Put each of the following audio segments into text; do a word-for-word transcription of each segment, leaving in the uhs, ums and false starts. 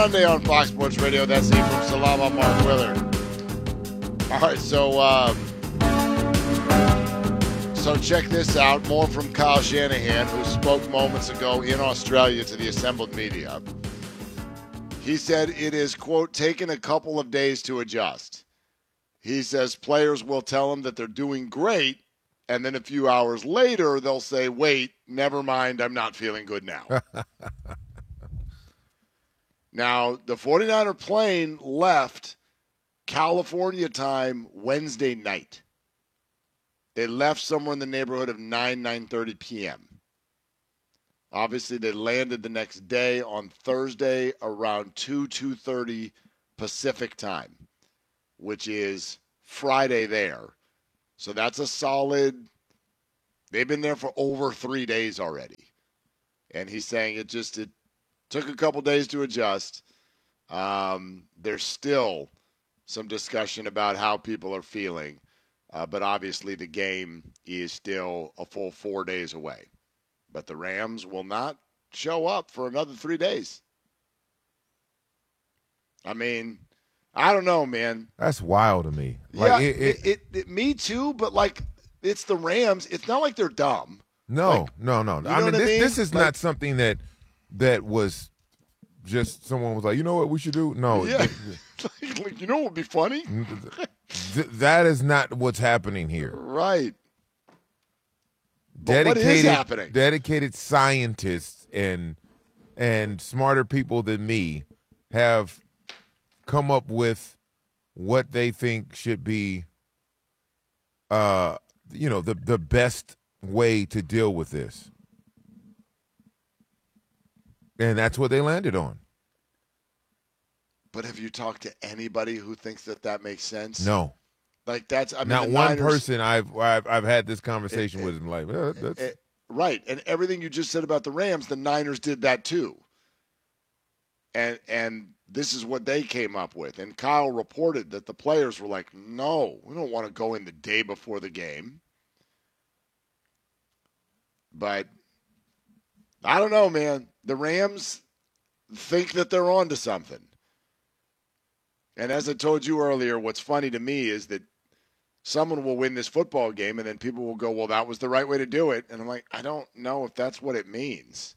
Sunday on Fox Sports Radio. That's it from Salama Mark Willard. All right, so um, so check this out. More from Kyle Shanahan, who spoke moments ago in Australia to the assembled media. He said it is, quote, taken a couple of days to adjust. He says players will tell him that they're doing great, and then a few hours later they'll say, wait, never mind, I'm not feeling good now. Now, the 49er plane left California time Wednesday night. They left somewhere in the neighborhood of nine, nine thirty p.m. Obviously, they landed the next day on Thursday around two, two thirty Pacific time, which is Friday there. So that's a solid, they've been there for over three days already. And he's saying it just it took a couple days to adjust. Um, there's still some discussion about how people are feeling. Uh, but obviously the game is still a full four days away. But the Rams will not show up for another three days. I mean, I don't know, man. That's wild to me. Like, yeah, it, it, it, it, me too, but, like, it's the Rams. It's not like they're dumb. No, like, no, no. You know I mean, this, I mean, this is like, not something that that was just someone was like, you know what we should do? No. Yeah. Like, you know what would be funny? Th- that is not what's happening here. Right. Dedicated, but what is happening? Dedicated scientists and and smarter people than me have come up with what they think should be, uh, you know, the the best way to deal with this, and that's what they landed on. But have you talked to anybody who thinks that that makes sense? No. Like that's I mean, not the one Niners, person I've, I've I've had this conversation it, with him like eh, that's it, right, and everything you just said about the Rams, the Niners did that too. And and this is what they came up with. And Kyle reported that the players were like, "No, we don't want to go in the day before the game." But I don't know, man. The Rams think that they're on to something. And as I told you earlier, what's funny to me is that someone will win this football game and then people will go, well, that was the right way to do it. And I'm like, I don't know if that's what it means.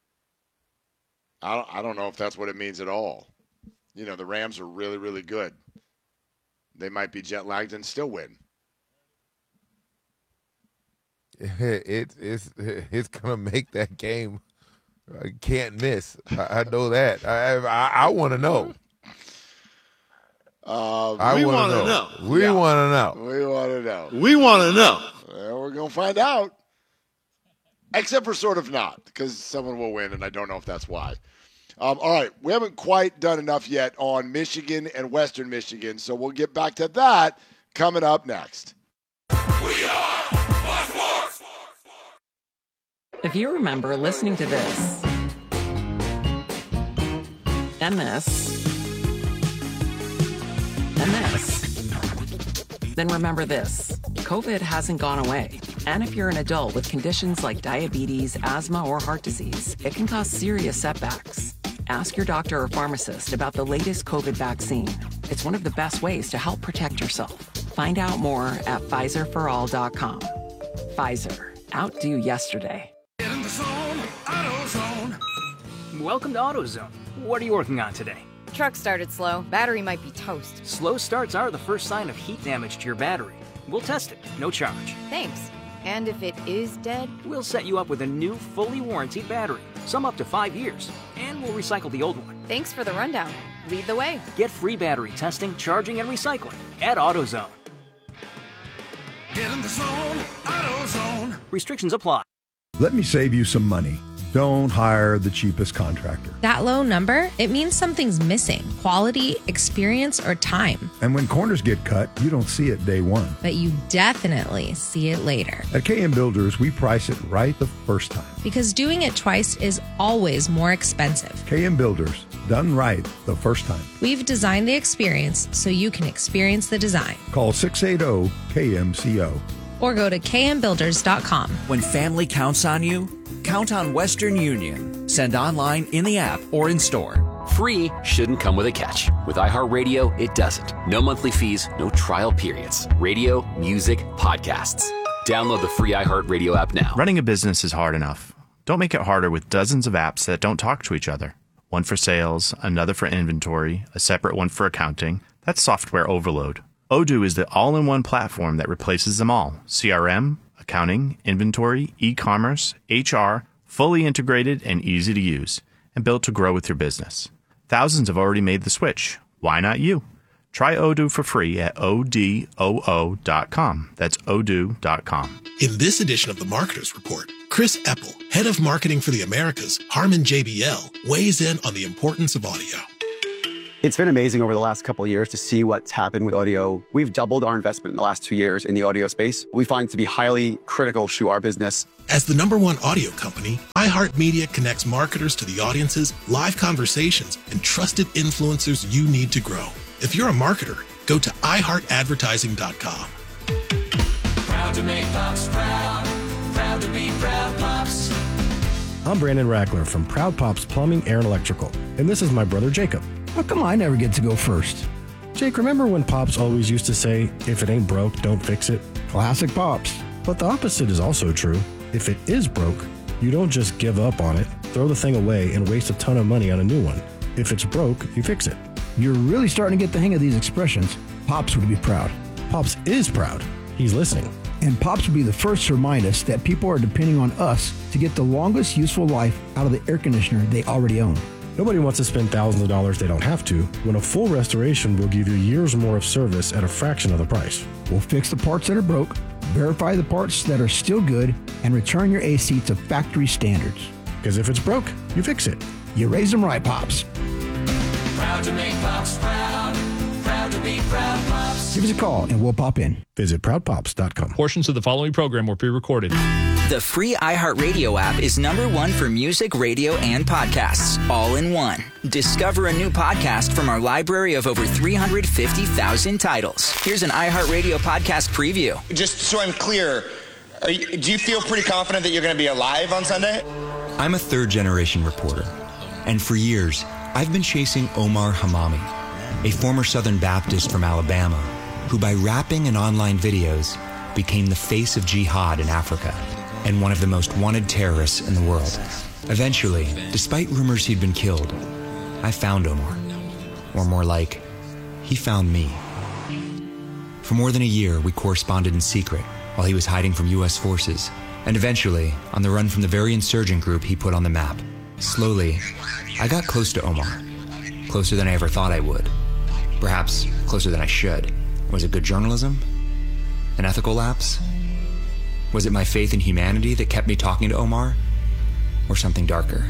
I don't, I don't know if that's what it means at all. You know, the Rams are really, really good. They might be jet lagged and still win. It, it's it's going to make that game uh, can't miss. I, I know that. I I, I want to know. Uh, I we want to know. know. We Yeah. want to know. We want to know. We want to know. Well, we're going to find out. Except for sort of not, because someone will win, and I don't know if that's why. Um, all right, we haven't quite done enough yet on Michigan and Western Michigan, so we'll get back to that coming up next. We are Fox Sports. If you remember listening to this and this and this, then remember this. COVID hasn't gone away. And if you're an adult with conditions like diabetes, asthma, or heart disease, it can cause serious setbacks. Ask your doctor or pharmacist about the latest COVID vaccine. It's one of the best ways to help protect yourself. Find out more at Pfizer for all dot com. Pfizer. Outdo yesterday. Get in the zone, AutoZone. Welcome to AutoZone. What are you working on today? Truck started slow. Battery might be toast. Slow starts are the first sign of heat damage to your battery. We'll test it, no charge. Thanks. And if it is dead? We'll set you up with a new, fully warranted battery, some up to five years, and we'll recycle the old one. Thanks for the rundown. Lead the way. Get free battery testing, charging, and recycling at AutoZone. Get in the zone, AutoZone. Restrictions apply. Let me save you some money. Don't hire the cheapest contractor. That low number, it means something's missing. Quality, experience, or time. And when corners get cut, you don't see it day one. But you definitely see it later. At K M Builders, we price it right the first time. Because doing it twice is always more expensive. K M Builders, done right the first time. We've designed the experience so you can experience the design. Call six eight zero K M C O. Or go to K M builders dot com. When family counts on you, count on Western Union. Send online, in the app, or in store. Free shouldn't come with a catch. With iHeartRadio, it doesn't. No monthly fees, no trial periods. Radio, music, podcasts. Download the free iHeartRadio app now. Running a business is hard enough. Don't make it harder with dozens of apps that don't talk to each other. One for sales, another for inventory, a separate one for accounting. That's software overload. Odoo is the all-in-one platform that replaces them all. C R M, accounting, inventory, e-commerce, H R, fully integrated and easy to use, and built to grow with your business. Thousands have already made the switch. Why not you? Try Odoo for free at O D O O dot com. That's odoo dot com. In this edition of the Marketer's Report, Chris Epple, head of marketing for the Americas, Harman J B L, weighs in on the importance of audio. It's been amazing over the last couple of years to see what's happened with audio. We've doubled our investment in the last two years in the audio space. We find it to be highly critical to our business. As the number one audio company, iHeartMedia connects marketers to the audiences, live conversations, and trusted influencers you need to grow. If you're a marketer, go to i heart advertising dot com. Proud to make Pops proud. Proud to be Proud Pops. I'm Brandon Rackler from Proud Pops Plumbing, Air, and Electrical, and this is my brother Jacob. How come I never get to go first? Jake, remember when Pops always used to say, if it ain't broke, don't fix it? Classic Pops. But the opposite is also true. If it is broke, you don't just give up on it, throw the thing away, and waste a ton of money on a new one. If it's broke, you fix it. You're really starting to get the hang of these expressions. Pops would be proud. Pops is proud. He's listening. And Pops would be the first to remind us that people are depending on us to get the longest useful life out of the air conditioner they already own. Nobody wants to spend thousands of dollars they don't have to, when a full restoration will give you years more of service at a fraction of the price. We'll fix the parts that are broke, verify the parts that are still good, and return your A C to factory standards. Because if it's broke, you fix it. You raise them right, Pops. Proud to make Pops proud. Proud to be Proud Pops. Give us a call and we'll pop in. Visit proud pops dot com. Portions of the following program were pre-recorded. The free iHeartRadio app is number one for music, radio, and podcasts, all in one. Discover a new podcast from our library of over three hundred fifty thousand titles. Here's an iHeartRadio podcast preview. Just so I'm clear, are you, do you feel pretty confident that you're going to be alive on Sunday? I'm a third-generation reporter, and for years, I've been chasing Omar Hamami, a former Southern Baptist from Alabama, who by rapping and online videos became the face of jihad in Africa and one of the most wanted terrorists in the world. Eventually, despite rumors he'd been killed, I found Omar. Or more like, he found me. For more than a year, we corresponded in secret while he was hiding from U S forces, and eventually, on the run from the very insurgent group he put on the map. Slowly, I got close to Omar. Closer than I ever thought I would. Perhaps closer than I should. Was it good journalism? An ethical lapse? Was it my faith in humanity that kept me talking to Omar? Or something darker?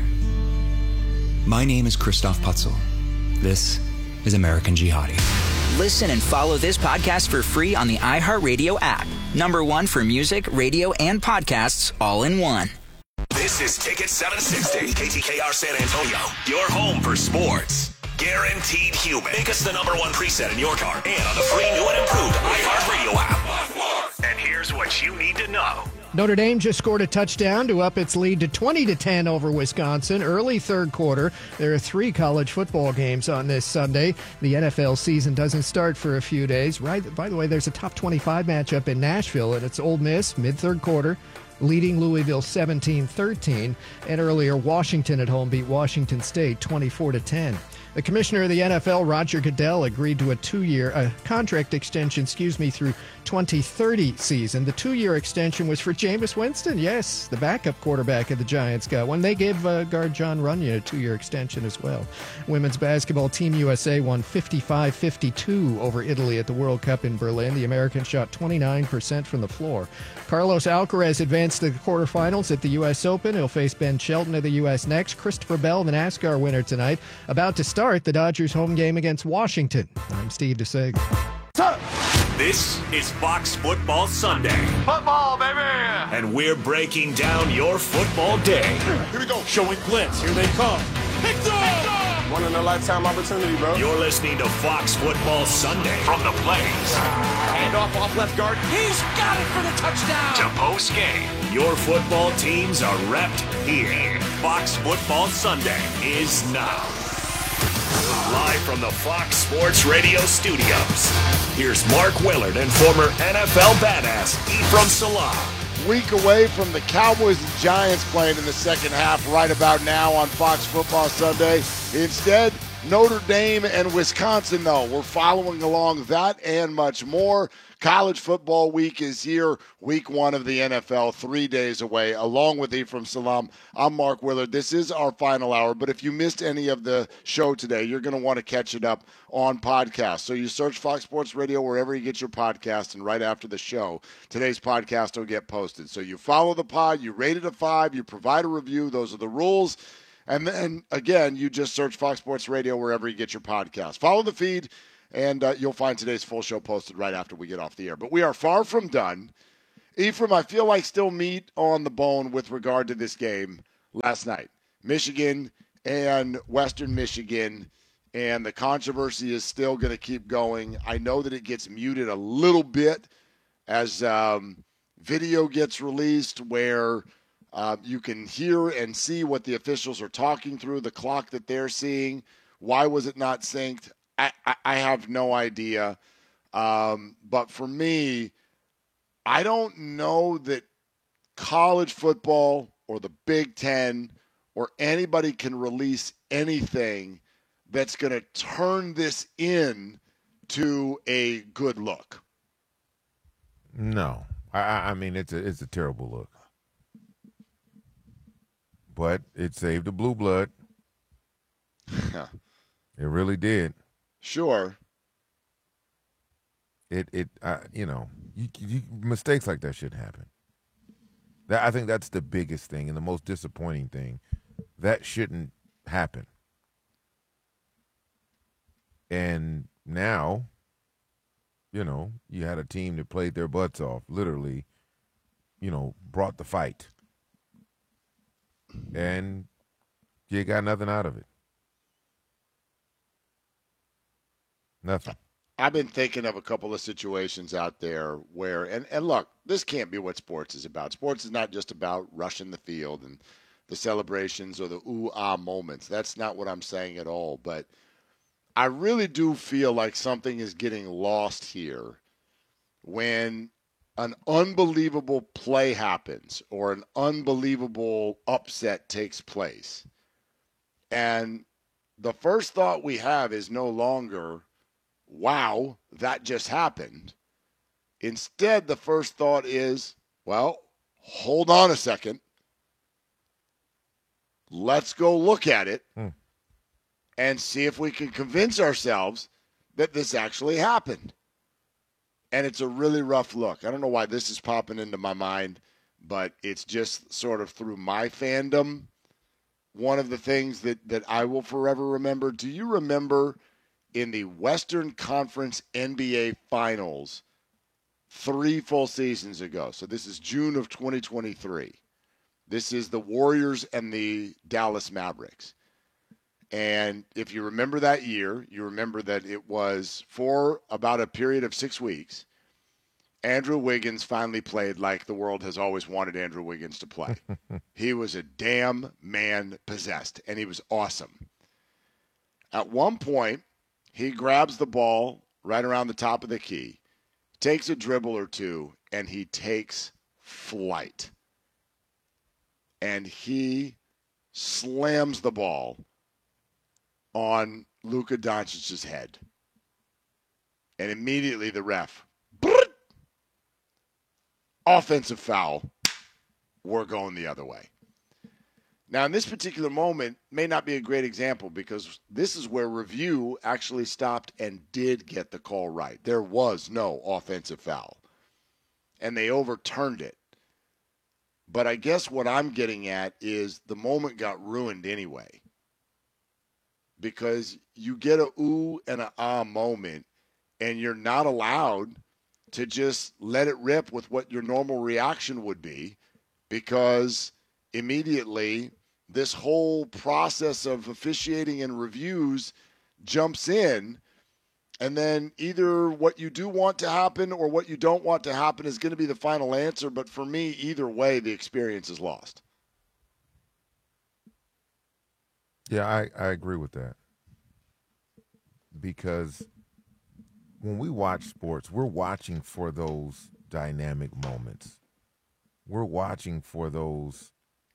My name is Christoph Putzel. This is American Jihadi. Listen and follow this podcast for free on the iHeartRadio app. Number one for music, radio, and podcasts, all in one. This is Ticket seven sixty, K T K R San Antonio, your home for sports. Guaranteed human. Make us the number one preset in your car and on the free new and improved iHeartRadio app. And here's what you need to know. Notre Dame just scored a touchdown to up its lead to twenty to ten over Wisconsin. Early third quarter. There are three college football games on this Sunday. The N F L season doesn't start for a few days. Right. By the way, there's a top twenty-five matchup in Nashville, and it's Ole Miss, mid-third quarter, leading Louisville seventeen thirteen. And earlier, Washington at home beat Washington State twenty-four to ten. The commissioner of the N F L, Roger Goodell, agreed to a two-year uh, contract extension, excuse me, through twenty thirty season. The two-year extension was for Jameis Winston. Yes, the backup quarterback of the Giants got one. They gave uh, guard John Runyon a two-year extension as well. Women's basketball Team U S A won fifty-five fifty-two over Italy at the World Cup in Berlin. The Americans shot twenty-nine percent from the floor. Carlos Alcaraz advanced to the quarterfinals at the U S Open. He'll face Ben Shelton of the U S next. Christopher Bell, the NASCAR winner tonight, about to start the Dodgers home game against Washington. I'm Steve DeSeg. This is Fox Football Sunday. Football, baby! And we're breaking down your football day. Here we go. Showing blitz. Here they come. Picked up! One in a lifetime opportunity, bro. You're listening to Fox Football Sunday from the Plains. Hand off off left guard. He's got it for the touchdown. To post game. Your football teams are repped here. Fox Football Sunday is now. from the Fox Sports Radio studios, here's Mark Willard and former N F L badass Ephraim Salaam. Week away from the Cowboys and Giants playing in the second half right about now on Fox Football Sunday. Instead, Notre Dame and Wisconsin, though. We're following along that and much more. College football week is here. Week one of the N F L, three days away. Along with Ephraim Salaam, I'm Mark Willard. This is our final hour, but if you missed any of the show today, you're going to want to catch it up on podcast. So you search Fox Sports Radio wherever you get your podcast, and right after the show, today's podcast will get posted. So you follow the pod, you rate it a five, you provide a review. Those are the rules. And then, again, you just search Fox Sports Radio wherever you get your podcast. Follow the feed, and uh, you'll find today's full show posted right after we get off the air. But we are far from done. Ephraim, I feel like still meat on the bone with regard to this game last night. Michigan and Western Michigan, and the controversy is still going to keep going. I know that it gets muted a little bit as um, video gets released where – Uh, you can hear and see what the officials are talking through, the clock that they're seeing. Why was it not synced? I, I, I have no idea. Um, but for me, I don't know that college football or the Big Ten or anybody can release anything that's going to turn this in to a good look. No. I, I mean, it's a, it's a terrible look. But it saved the blue blood. It really did. Sure. It it uh, you know you, you, mistakes like that shouldn't happen. That I think that's the biggest thing and the most disappointing thing. That shouldn't happen. And now, you know, you had a team that played their butts off, literally, you know, brought the fight. And you got nothing out of it. Nothing. I've been thinking of a couple of situations out there where, and, and look, this can't be what sports is about. Sports is not just about rushing the field and the celebrations or the ooh-ah moments. That's not what I'm saying at all. But I really do feel like something is getting lost here when an unbelievable play happens or an unbelievable upset takes place. And the first thought we have is no longer, wow, that just happened. Instead, the first thought is, well, hold on a second. Let's go look at it hmm. and see if we can convince ourselves that this actually happened. And it's a really rough look. I don't know why this is popping into my mind, but it's just sort of through my fandom. One of the things that, that I will forever remember. Do you remember in the Western Conference N B A Finals three full seasons ago? So this is June of twenty twenty-three. This is the Warriors and the Dallas Mavericks. And if you remember that year, you remember that it was for about a period of six weeks. Andrew Wiggins finally played like the world has always wanted Andrew Wiggins to play. He was a damn man possessed, and he was awesome. At one point, he grabs the ball right around the top of the key, takes a dribble or two, and he takes flight. And he slams the ball on Luka Doncic's head. And immediately the ref, offensive foul, we're going the other way. Now, in this particular moment, may not be a great example because this is where review actually stopped and did get the call right. There was no offensive foul. And they overturned it. But I guess what I'm getting at is the moment got ruined anyway. Because you get a ooh and a ah moment, and you're not allowed to just let it rip with what your normal reaction would be, because immediately this whole process of officiating and reviews jumps in, and then either what you do want to happen or what you don't want to happen is going to be the final answer. But for me, either way, the experience is lost. Yeah, I, I agree with that. because when we watch sports, we're watching for those dynamic moments. We're watching for those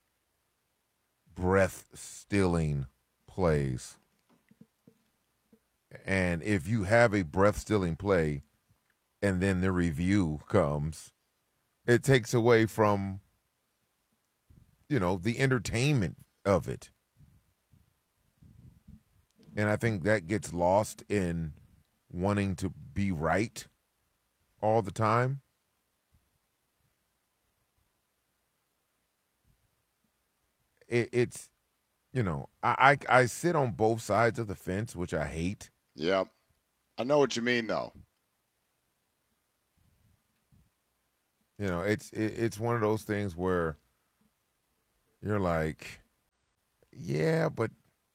breath-stealing plays. And if you have a breath-stealing play and then the review comes, it takes away from, you know, the entertainment of it. And I think that gets lost in wanting to be right all the time. It, it's, you know, I, I I sit on both sides of the fence, which I hate. Yep. I know what you mean, though. You know, it's it, it's one of those things where you're like, yeah, but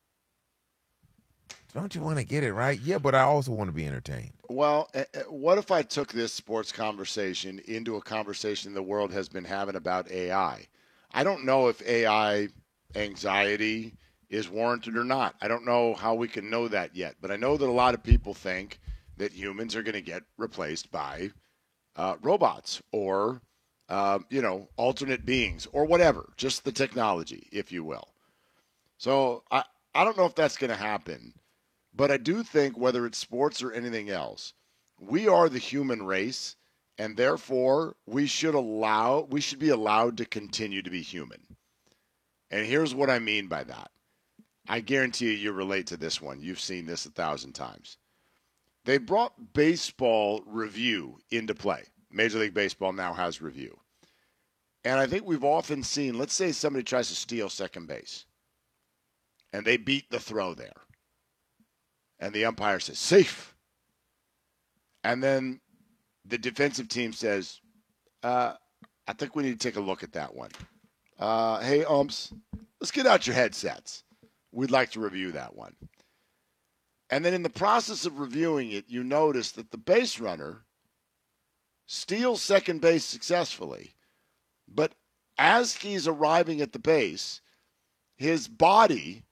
don't you want to get it right? Yeah, but I also want to be entertained. Well, uh, what if I took this sports conversation into a conversation the world has been having about A I? I don't know if A I anxiety is warranted or not. I don't know how we can know that yet, but I know that a lot of people think that humans are going to get replaced by uh, robots or, uh, you know, alternate beings or whatever, just the technology, if you will. So I, I don't know if that's going to happen, but I do think whether it's sports or anything else, we are the human race, and therefore we should allow, we should be allowed to continue to be human. And here's what I mean by that. I guarantee you you relate to this one. You've seen this a thousand times. They brought baseball review into play. Major League Baseball now has review. And I think we've often seen, let's say somebody tries to steal second base, and they beat the throw there. And the umpire says, safe. And then the defensive team says, uh, I think we need to take a look at that one. Uh, hey, umps, let's get out your headsets. We'd like to review that one. And then in the process of reviewing it, you notice that the base runner steals second base successfully. But as he's arriving at the base, his body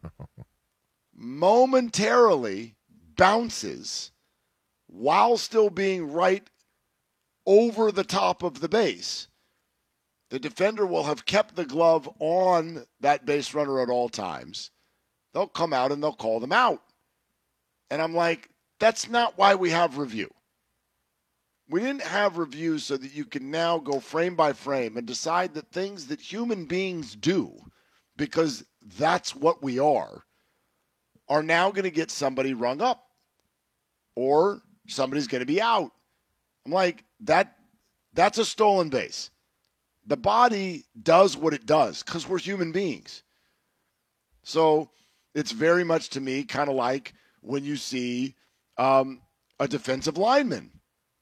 momentarily bounces while still being right over the top of the base. The defender will have kept the glove on that base runner at all times. They'll come out and they'll call them out. And I'm like, that's not why we have review. We didn't have review so that you can now go frame by frame and decide that things that human beings do, because that's what we are, are now going to get somebody rung up or somebody's going to be out. I'm like, that that's a stolen base. The body does what it does because we're human beings. So it's very much to me kind of like when you see um, a defensive lineman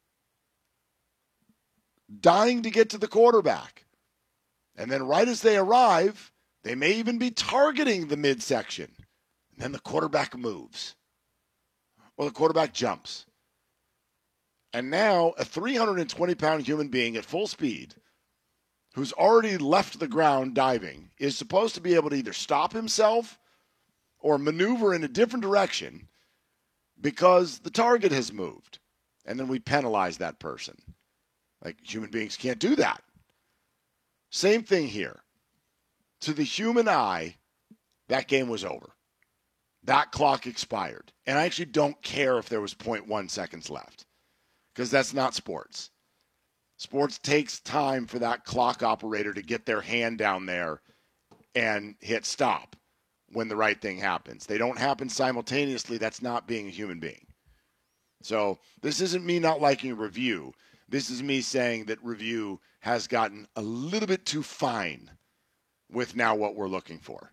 dying to get to the quarterback. And then right as they arrive, they may even be targeting the midsection. And then the quarterback moves. Or the quarterback jumps. And now a three hundred twenty pound human being at full speed who's already left the ground diving is supposed to be able to either stop himself or maneuver in a different direction because the target has moved. And then we penalize that person. Like, human beings can't do that. Same thing here. To the human eye, that game was over. That clock expired. And I actually don't care if there was zero point one seconds left because that's not sports. Sports takes time for that clock operator to get their hand down there and hit stop when the right thing happens. They don't happen simultaneously. That's not being a human being. So this isn't me not liking review. This is me saying that review has gotten a little bit too fine with now what we're looking for.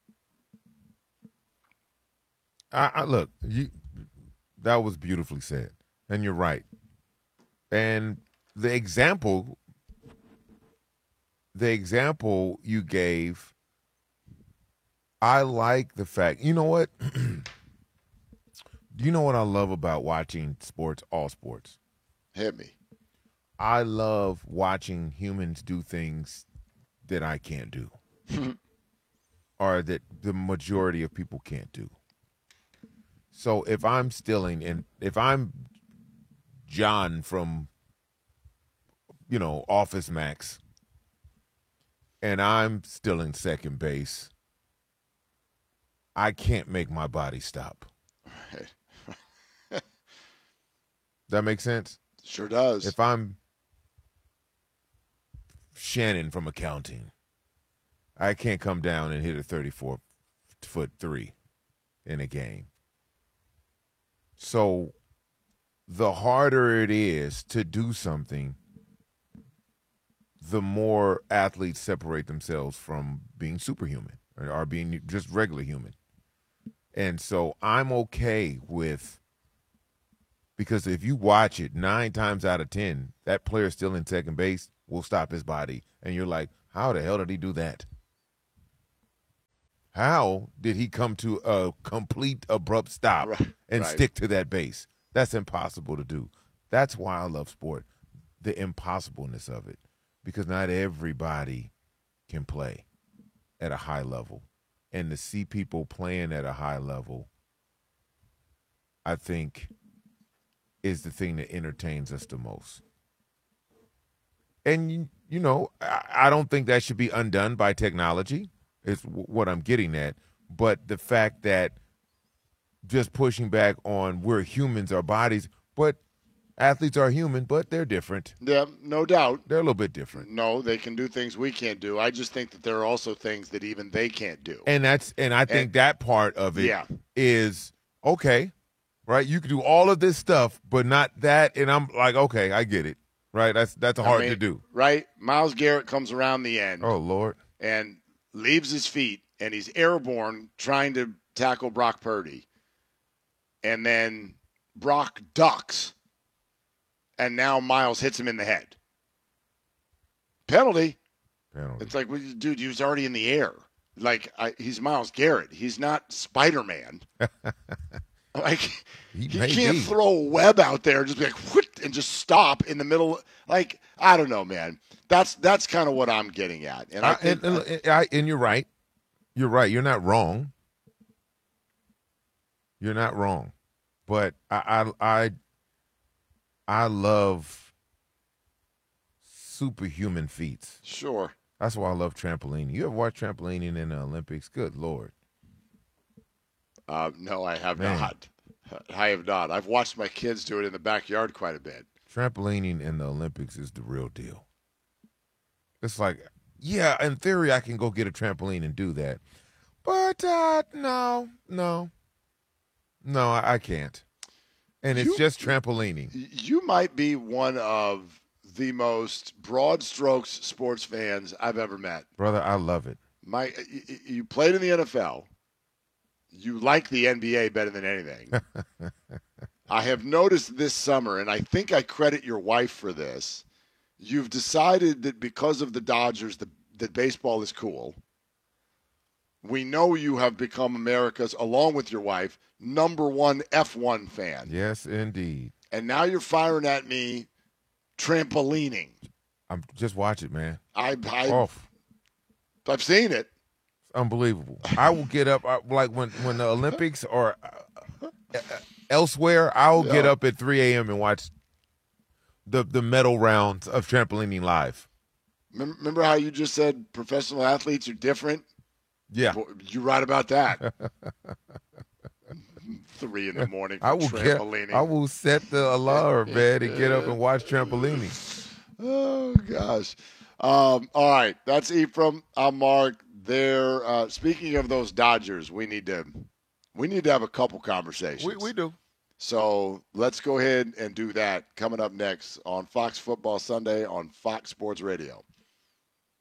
I, I look, you, that was beautifully said, and you're right. And the example, the example you gave, I like the fact. You know what? You know what I love about watching sports, all sports? Hit me. I love watching humans do things that I can't do, or that the majority of people can't do. So if I'm stealing, and if I'm John from, you know, Office Max, and I'm still in second base, I can't make my body stop. Right. That makes sense? Sure does. If I'm Shannon from accounting, I can't come down and hit a thirty-four foot three in a game. So the harder it is to do something, the more athletes separate themselves from being superhuman or, or being just regular human. And so I'm okay with, because if you watch it nine times out of ten, that player still in second base will stop his body. And you're like, how the hell did he do that? How did he come to a complete abrupt stop right, and right. stick to that base? That's impossible to do. That's why I love sport, the impossibleness of it, because not everybody can play at a high level. And to see people playing at a high level, I think, is the thing that entertains us the most. And, you, you know, I, I don't think that should be undone by technology, is w- what I'm getting at. But the fact that just pushing back on we're humans, our bodies, but athletes are human, but they're different. Yeah, no doubt. They're a little bit different. No, they can do things we can't do. I just think that there are also things that even they can't do. And that's and I think and, that part of it yeah. is okay, right? You can do all of this stuff, but not that. And I'm like, okay, I get it, right? That's that's hard I mean, to do, right? Myles Garrett comes around the end. Oh Lord, and leaves his feet, and he's airborne trying to tackle Brock Purdy, and then Brock ducks. And now Miles hits him in the head. Penalty. Penalty. It's like, well, dude, he was already in the air. Like, I, he's Myles Garrett. He's not Spider-Man. like, he, he may can't be. throw a web out there and just be like, whoop, and just stop in the middle. Like, I don't know, man. That's that's kind of what I'm getting at. And I, I, think, and, and, I, and you're right. You're right. You're not wrong. You're not wrong. But I, I, I I love superhuman feats. Sure. That's why I love trampolining. You ever watch trampolining in the Olympics? Good Lord. Uh, no, I have Man. not. I have not. I've watched my kids do it in the backyard quite a bit. Trampolining in the Olympics is the real deal. It's like, yeah, in theory, I can go get a trampoline and do that. But uh, no, no, no, I, I can't. And it's You- just trampolining. You might be one of the most broad strokes sports fans I've ever met. Brother, I love it. My, you- you played in the N F L. You like the N B A better than anything. I have noticed this summer, and I think I credit your wife for this. You've decided that because of the Dodgers, the, that baseball is cool. We know you have become America's, along with your wife, number one F one fan. Yes, indeed. And now you're firing at me trampolining. I'm just watch it, man. I, I, Off. I've seen it. It's unbelievable. I will get up I, like when when the Olympics or uh, uh, elsewhere. I will get Yeah. up at three a.m. and watch the the medal rounds of trampolining live. Remember, remember how you just said professional athletes are different? Yeah, Boy, you're right about that. Three in the morning for I will get. trampolining. I will set the alarm, man, and get up and watch trampolining. Oh gosh. Um, all right, that's Ephraim. I'm Mark. There. Uh, speaking of those Dodgers, we need to we need to have a couple conversations. We we do. So let's go ahead and do that. Coming up next on Fox Football Sunday on Fox Sports Radio.